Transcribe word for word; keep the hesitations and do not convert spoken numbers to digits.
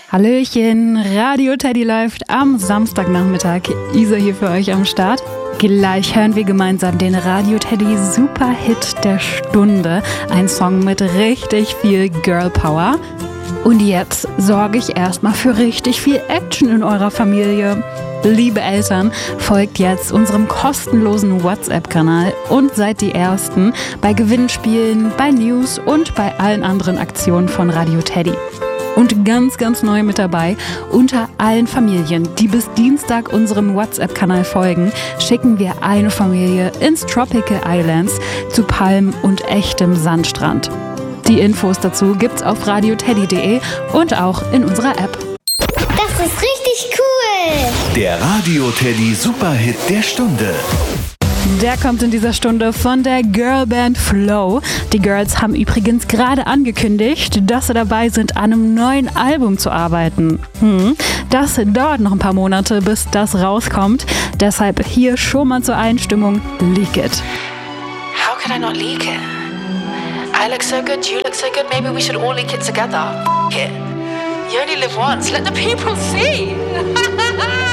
Hallöchen, Radio Teddy läuft am Samstagnachmittag. Isa hier für euch am Start. Gleich hören wir gemeinsam den Radio Teddy Superhit der Stunde. Ein Song mit richtig viel Girl Power. Und jetzt sorge ich erstmal für richtig viel Action in eurer Familie. Liebe Eltern, folgt jetzt unserem kostenlosen WhatsApp-Kanal und seid die Ersten bei Gewinnspielen, bei News und bei allen anderen Aktionen von Radio Teddy. Und ganz, ganz neu mit dabei, unter allen Familien, die bis Dienstag unserem WhatsApp-Kanal folgen, schicken wir eine Familie ins Tropical Islands zu Palmen und echtem Sandstrand. Die Infos dazu gibt's auf radioteddy punkt de und auch in unserer App. Das ist richtig cool! Der Radio Teddy Superhit der Stunde. Der kommt in dieser Stunde von der Girlband Flow. Die Girls haben übrigens gerade angekündigt, dass sie dabei sind, an einem neuen Album zu arbeiten. Hm. Das dauert noch ein paar Monate, bis das rauskommt. Deshalb hier schon mal zur Einstimmung Leak It. How could I not leak it? I look so good, you look so good, maybe we should all leak it together. F*** it. You only live once, let the people see.